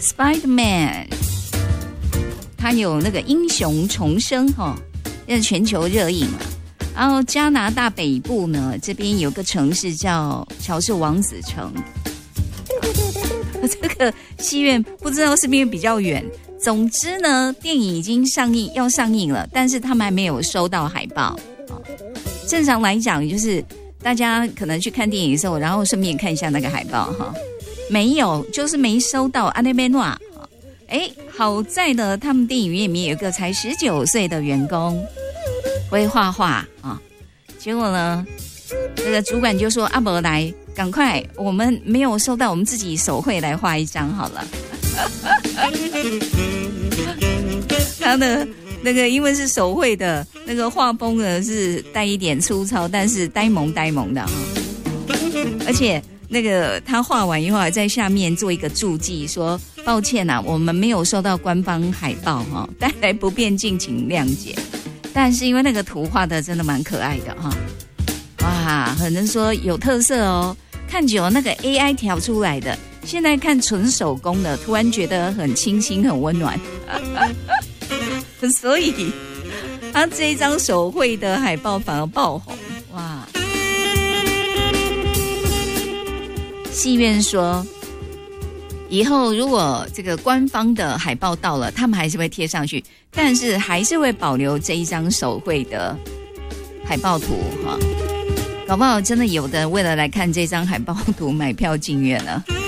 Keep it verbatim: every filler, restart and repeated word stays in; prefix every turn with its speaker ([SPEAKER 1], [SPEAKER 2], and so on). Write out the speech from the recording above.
[SPEAKER 1] Spider-Man， 他有那个英雄重生哈，现在全球热映了。然后加拿大北部呢，这边有个城市叫乔治王子城，这个戏院不知道是不是比较远。总之呢，电影已经上映要上映了，但是他们还没有收到海报。正常来讲，就是大家可能去看电影的时候，然后顺便看一下那个海报哈。没有，就是没收到阿内贝诺。哎，好在呢，他们电影院里面有一个才十九岁的员工会画画啊。结果呢，那个主管就说：“阿伯来，赶快，我们没有收到，我们自己手绘来画一张好了。”他的那个因为是手绘的，那个画风呢是带一点粗糙，但是呆萌呆萌的哈。而且那个他画完以后还在下面做一个注记，说抱歉啊，我们没有收到官方海报哈，带来不便，敬请谅解。但是因为那个图画的真的蛮可爱的哈，哇，很能说有特色哦。看久了那个 A I 调出来的，现在看纯手工的，突然觉得很清新、很温暖。所以他这一张手绘的海报反而爆红，哇！戏院说，以后如果这个官方的海报到了，他们还是会贴上去，但是还是会保留这一张手绘的海报图哈。搞不好真的有的为了来看这张海报图买票进院了。